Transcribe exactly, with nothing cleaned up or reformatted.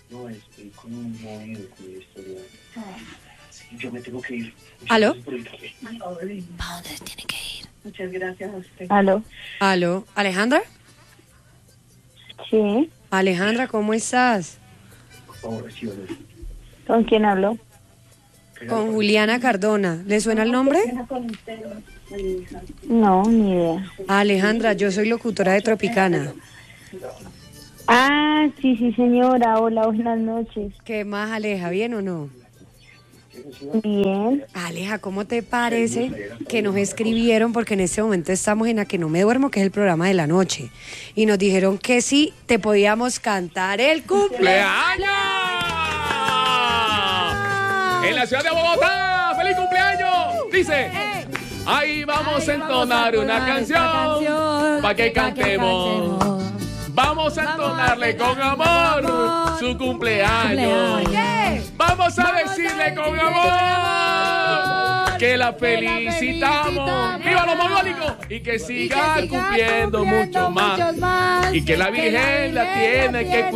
No, estoy con un novio con la historia. Yo me tengo que ir. ¿Aló? ¿Para dónde tiene que ir? Muchas gracias a usted. ¿Aló? ¿Aló? ¿Alejandra? Sí. Alejandra, ¿cómo estás? Ahora sí, ahora sí. ¿Con quién hablo? Con Juliana Cardona. ¿Le suena el nombre? No, ni idea. Alejandra, yo soy locutora de Tropicana. Ah, sí, sí, señora. Hola, buenas noches. ¿Qué más, Aleja? ¿Bien o no? Bien. Aleja, ¿cómo te parece que nos escribieron? Porque en este momento estamos en A Que No Me Duermo, que es el programa de la noche. Y nos dijeron que sí, te podíamos cantar el cumpleaños. En la ciudad de Bogotá. ¡Feliz cumpleaños! Dice, ahí vamos a entonar una canción para que cantemos. Vamos a entonarle con amor su cumpleaños. Vamos a decirle con amor que la felicitamos. ¡Viva los mongólicos! Y que sigan cumpliendo mucho más. Y que la Virgen la tiene que cuidar.